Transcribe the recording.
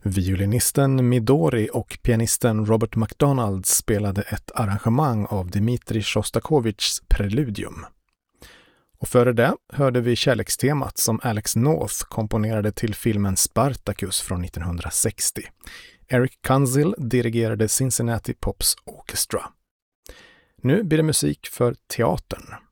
Violinisten Midori och pianisten Robert McDonald spelade ett arrangemang av Dmitrij Sjostakovitjs Preludium. Och före det hörde vi kärlekstemat som Alex North komponerade till filmen Spartacus från 1960. Eric Kunzel dirigerade Cincinnati Pops Orchestra. Nu blir det musik för teatern.